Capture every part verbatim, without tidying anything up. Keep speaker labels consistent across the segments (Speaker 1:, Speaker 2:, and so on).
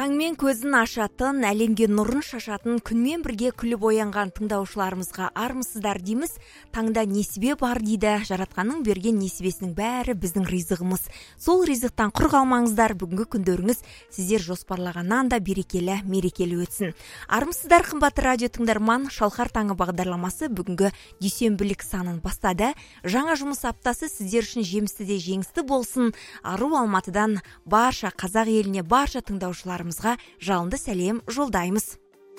Speaker 1: Таңмен көзін ашатын, әлемге нұрын шашатын, күнмен бірге күліп оянған тыңдаушыларымызға армысыздар дейміз. Таңда несібе бар дейді. Жаратқанның берген несібесінің бәрі біздің ризығымыз. Сол ризықтан құр қалмаңыздар. Бүгінгі күндеріңіз сіздер жоспарлағаннан да берекелі, мерекелі өтсін. Армысыздар, қымбатты радио тыңдарман. Шалқар таңы бағдарламасы бүгінгі дүйсенбілік санын бастады. Жаңа жұмыс аптасы сіздер үшін жемісті де жеңісті болсын. Ару Алматыдан барша қазақ еліне, барша тыңдаушылар жалынды сәлем жолдаймыз.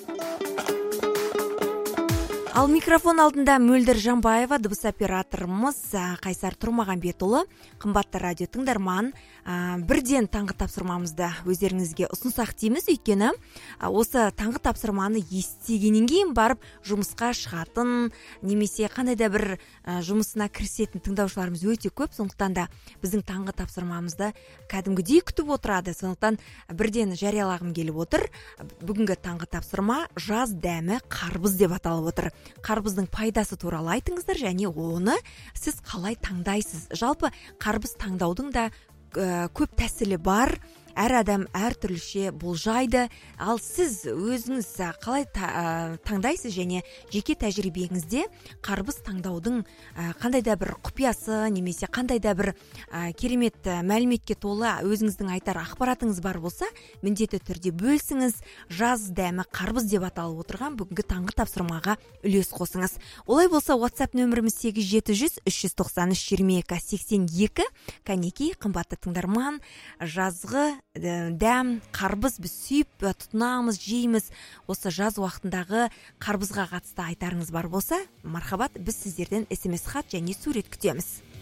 Speaker 1: Ал микрофон алдында Мөлдір Жанбаева, дыбыс операторымыз Қайсар Тұрмағанбетұлы. Қымбатты радио тыңдарман, бірден таңғы тапсырмамызды өздеріңізге ұсынсақ дейміз. Өйткені осы таңғы тапсырманы естігеннен кейін барып жұмысқа шығатын, немесе қандай да бір жұмысына кірісетін тыңдаушыларымыз өте көп. Сондықтан да біздің таңғы тапсырмамызды кәдімгідей күтіп отырады. Сондықтан бірден жариялағым келіп отыр. Бүгінгі таңғы тапсырма жаз дәмі қарбыз деп аталып отыр. Қарбыздың пайдасы туралы айтыңыздар, және оны сіз қалай таңдайсыз? Жалпы қарбыз таңдаудың да ә, көп тәсілі бар. Әр адам әр түрліше болжайды. Ал сіз өзіңіз қалай та, таңдайсыз, және жеке тәжірибеңізде қарбыз таңдаудың қандай да бір құпиясы, немесе қандай да бір керемет мәліметке толы өзіңіздің айтар ақпаратыңыз бар болса, міндетті түрде бөлсіңіз. Жаз дәмі қарбыз деп аталып отырған бүгінгі таңғы тапсырмаға үлес қосыңыз. Олай болса, WhatsApp нөміріміз сегіз жеті жүз үш жүз тоқсан үш жиырма екі сексен екі. Кәнекей, қымбатты тыңдарман, жазғы дәм қарбыз біз сүйіп тұтынамыз, жейміз. Осы жаз уақытындағы қарбызға қатысты айтарыңыз бар болса, мархабат, біз сіздерден смс хат және сурет күтеміз.